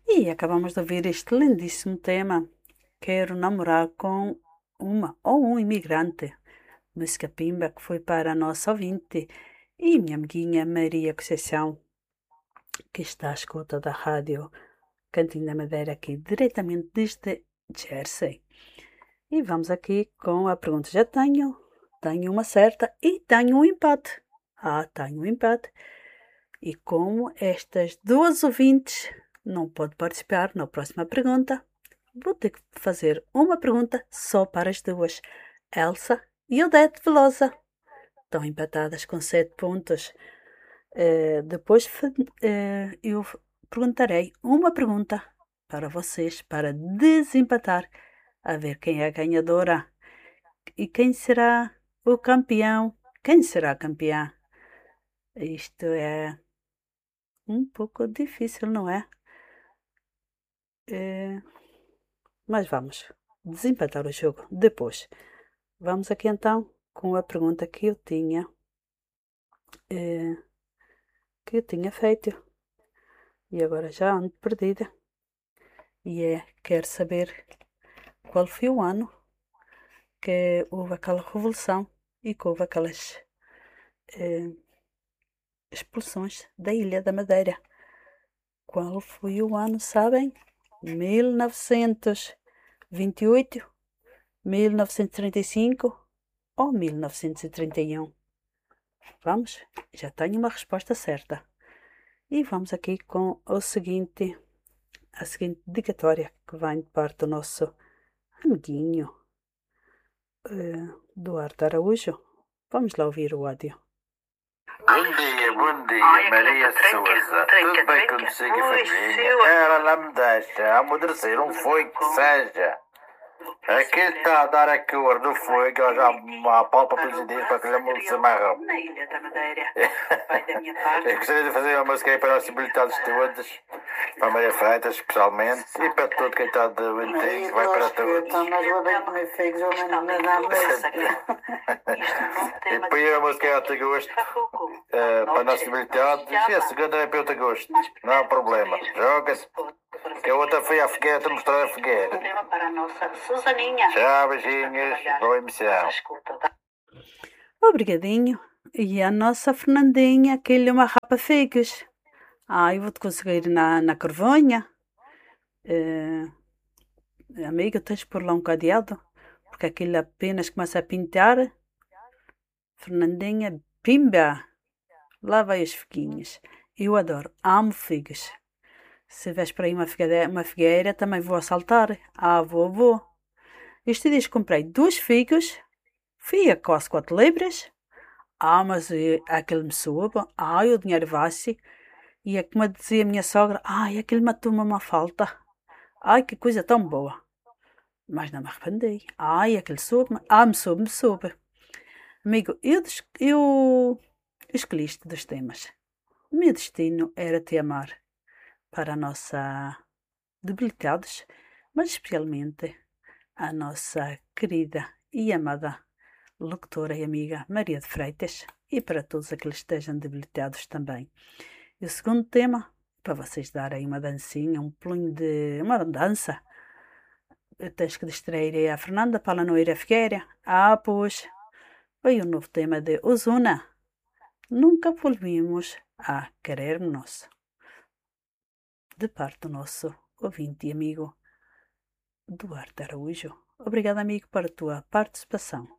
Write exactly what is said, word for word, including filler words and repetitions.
E acabamos de ouvir este lindíssimo tema. Quero namorar com uma ou um imigrante. Música Pimba, que foi para a nossa ouvinte e minha amiguinha Maria Conceição, que está à escuta da rádio Cantinho da Madeira, aqui diretamente desde Jersey. E vamos aqui com a pergunta. Já tenho, tenho uma certa e tenho um empate. Ah, tenho um empate. E como estas duas ouvintes não podem participar na próxima pergunta, vou ter que fazer uma pergunta só para as duas. Elsa e Odete Velosa estão empatadas com sete pontos. Uh, depois uh, eu perguntarei uma pergunta para vocês para desempatar, a ver quem é a ganhadora e quem será o campeão. Quem será a campeã? Isto é um pouco difícil, não é? Uh, mas vamos desempatar o jogo depois. Vamos aqui então com a pergunta que eu tinha uh, que eu tinha feito e agora já ando perdida. E é, quero saber qual foi o ano que houve aquela revolução e que houve aquelas eh, expulsões da Ilha da Madeira. Qual foi o ano, sabem? mil novecentos e vinte e oito, mil novecentos e trinta e cinco ou mil novecentos e trinta e um? Vamos, já tenho uma resposta certa. E vamos aqui com o seguinte, a seguinte dedicatória que vem de parte do nosso amiguinho uh, Duarte Araújo. Vamos lá ouvir o áudio. Bom dia, bom dia, Ai, Maria Souza. Tudo bem consigo e família? Ela não me deixa amadurecer, não foi que seja. Aqui está a dar a cor do fogo, ela já uma palpa presidente para que ele amolece mais rápido. Na Ilha da Madeira, vai da minha parte. Eu gostaria de fazer uma música aí para os habilitados todos, para a Maria Freitas especialmente, e para todo quem está de antigo, vai para todos. Mas vou bem comer figos, eu não me dá E depois a música é a teu gosto, para nossos habilitados, e a segunda é para o teu gosto, não há problema, joga-se. Que a outra foi à fogueira, a mostrar a fogueira. Para a nossa Susaninha. Tchau, beijinhos, boa emissão. Obrigadinho. E a nossa Fernandinha, aquele uma rapa figos. Ah, eu vou-te conseguir na, na Corvonha. Uh, amiga, tens por lá um cadeado, porque aquilo apenas começa a pintar. Fernandinha, pimba! Lá vai os figuinhos. Eu adoro, amo figos. Se vês por aí uma figueira, uma figueira, também vou assaltar. Ah, vou, vou. Este dia comprei duas figos, fui a quase quatro libras. Ah, mas eh, aquele me soube. Ai, o dinheiro vai-se. E é como dizia a minha sogra, ai, aquele matou-me uma falta. Ai, que coisa tão boa. Mas não me arrependi. Ai, aquele soube-me. Ah, me soube, me soube. Amigo, eu, eu escolhi isto dos temas. O meu destino era te amar. Para a nossa debilitados, mas especialmente a nossa querida e amada locutora e amiga Maria de Freitas e para todos aqueles que estejam debilitados também. E o segundo tema, para vocês darem uma dancinha, um pulinho de uma dança, tens que distrair aí a Fernanda para ela não ir à Figueira. Ah, pois, veio um novo tema de Ozuna. Nunca volvimos a querer-nos. De parte do nosso ouvinte e amigo Duarte Araújo. Obrigado, amigo, para a tua participação.